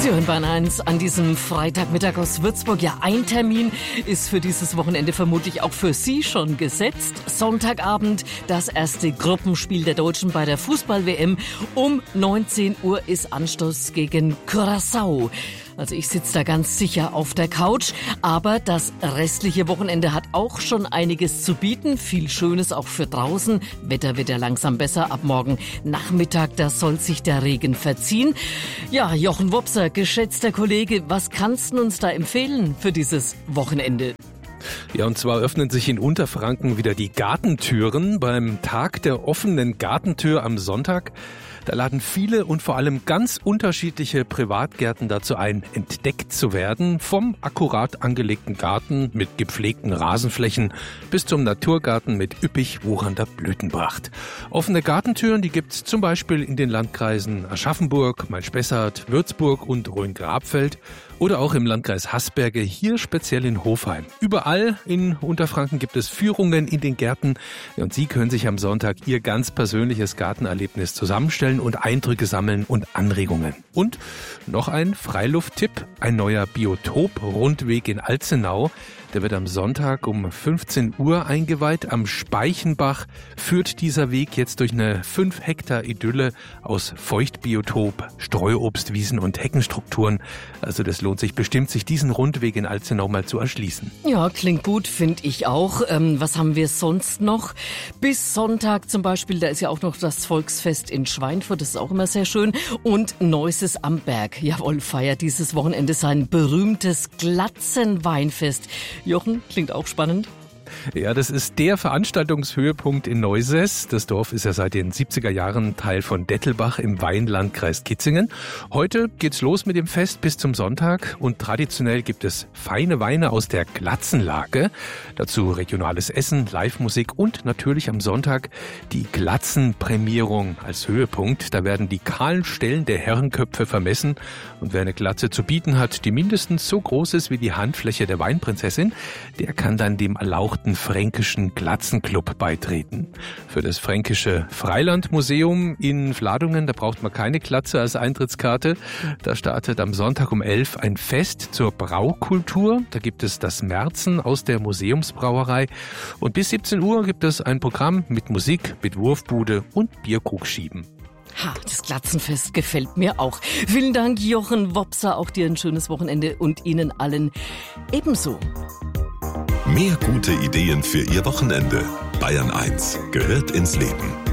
Sie hören Bayern 1 an diesem Freitagmittag aus Würzburg. Ja, ein Termin ist für dieses Wochenende vermutlich auch für Sie schon gesetzt. Sonntagabend das erste Gruppenspiel der Deutschen bei der Fußball-WM. Um 19 Uhr ist Anstoß gegen Curaçao. Also ich sitze da ganz sicher auf der Couch, aber das restliche Wochenende hat auch schon einiges zu bieten. Viel Schönes auch für draußen. Wetter wird ja langsam besser. Ab morgen Nachmittag, da soll sich der Regen verziehen. Ja, Jochen Wopser, geschätzter Kollege, was kannst du uns da empfehlen für dieses Wochenende? Ja, und zwar öffnen sich in Unterfranken wieder die Gartentüren beim Tag der offenen Gartentür am Sonntag. Da laden viele und vor allem ganz unterschiedliche Privatgärten dazu ein, entdeckt zu werden. Vom akkurat angelegten Garten mit gepflegten Rasenflächen bis zum Naturgarten mit üppig wuchernder Blütenpracht. Offene Gartentüren, die gibt's zum Beispiel in den Landkreisen Aschaffenburg, Main-Spessart, Würzburg und Rhön-Grabfeld oder auch im Landkreis Haßberge, hier speziell in Hofheim. Überall in Unterfranken gibt es Führungen in den Gärten und Sie können sich am Sonntag Ihr ganz persönliches Gartenerlebnis zusammenstellen und Eindrücke sammeln und Anregungen. Und noch ein Freilufttipp, ein neuer Biotop-Rundweg in Alzenau. Der wird am Sonntag um 15 Uhr eingeweiht. Am Speichenbach führt dieser Weg jetzt durch eine 5 Hektar Idylle aus Feuchtbiotop, Streuobstwiesen und Heckenstrukturen. Also das lohnt sich bestimmt, sich diesen Rundweg in Alzenau mal zu erschließen. Ja, klingt gut, finde ich auch. Was haben wir sonst noch? Bis Sonntag zum Beispiel, da ist ja auch noch das Volksfest in Schweinfurt, das ist auch immer sehr schön. Und Neuses am Berg, jawohl, feiert dieses Wochenende sein berühmtes Glatzenweinfest. Jochen, klingt auch spannend. Ja, das ist der Veranstaltungshöhepunkt in Neuses. Das Dorf ist ja seit den 70er Jahren Teil von Dettelbach im Weinlandkreis Kitzingen. Heute geht's los mit dem Fest bis zum Sonntag und traditionell gibt es feine Weine aus der Glatzenlage. Dazu regionales Essen, Live-Musik und natürlich am Sonntag die Glatzenprämierung als Höhepunkt. Da werden die kahlen Stellen der Herrenköpfe vermessen und wer eine Glatze zu bieten hat, die mindestens so groß ist wie die Handfläche der Weinprinzessin, der kann dann dem erlauchten Fränkischen Glatzenclub beitreten. Für das Fränkische Freilandmuseum in Vladungen, da braucht man keine Glatze als Eintrittskarte. Da startet am Sonntag um 11 ein Fest zur Braukultur. Da gibt es das Märzen aus der Museumsbrauerei. Und bis 17 Uhr gibt es ein Programm mit Musik, mit Wurfbude und Bierkrugschieben. Ha, das Glatzenfest gefällt mir auch. Vielen Dank, Jochen Wopser. Auch dir ein schönes Wochenende und Ihnen allen ebenso. Mehr gute Ideen für Ihr Wochenende. Bayern 1 gehört ins Leben.